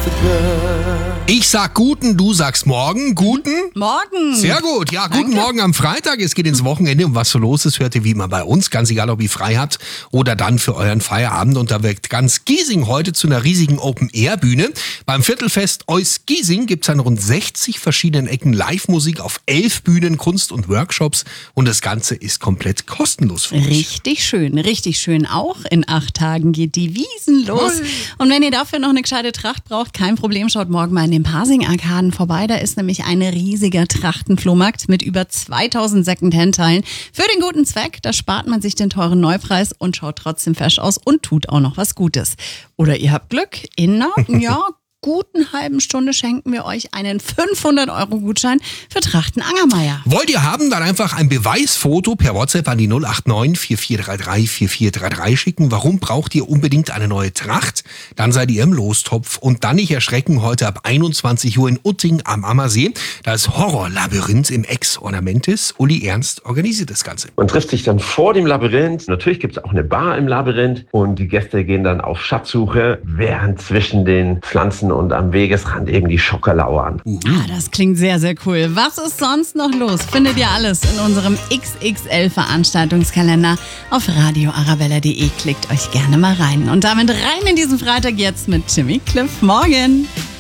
Ich sag guten, du sagst morgen. Guten? Morgen. Sehr gut. Ja, guten Danke. Morgen am Freitag. Es geht ins Wochenende. Und was so los ist, hört ihr wie immer bei uns. Ganz egal, ob ihr frei habt oder dann für euren Feierabend. Und da wirkt ganz Giesing heute zu einer riesigen Open-Air-Bühne. Beim Viertelfest Eus Giesing gibt es an rund 60 verschiedenen Ecken Live-Musik auf 11 Bühnen, Kunst- und Workshops. Und das Ganze ist komplett kostenlos für euch. Richtig schön, richtig schön. Auch in 8 Tagen geht die Wiesn los. Und wenn ihr dafür noch eine gescheite Tracht braucht, kein Problem, schaut morgen mal in den Pasing-Arkaden vorbei. Da ist nämlich ein riesiger Trachtenflohmarkt mit über 2000 Secondhand-Teilen. Für den guten Zweck, da spart man sich den teuren Neupreis und schaut trotzdem fesch aus und tut auch noch was Gutes. Oder ihr habt Glück, in einer guten halben Stunde schenken wir euch einen 500-Euro-Gutschein für Trachten Angermeier. Wollt ihr haben, dann einfach ein Beweisfoto per WhatsApp an die 089 4433 4433 schicken. Warum braucht ihr unbedingt eine neue Tracht? Dann seid ihr im Lostopf. Und dann nicht erschrecken, heute ab 21 Uhr in Utting am Ammersee. Das Horrorlabyrinth im Ex-Ornamentis. Uli Ernst organisiert das Ganze. Man trifft sich dann vor dem Labyrinth. Natürlich gibt es auch eine Bar im Labyrinth. Und die Gäste gehen dann auf Schatzsuche, während zwischen den Pflanzen und am Wegesrand eben die Schocker lauern. Das klingt sehr, sehr cool. Was ist sonst noch los? Findet ihr alles in unserem XXL-Veranstaltungskalender auf radioarabella.de. Klickt euch gerne mal rein. Und damit rein in diesen Freitag jetzt mit Jimmy Cliff. Morgen!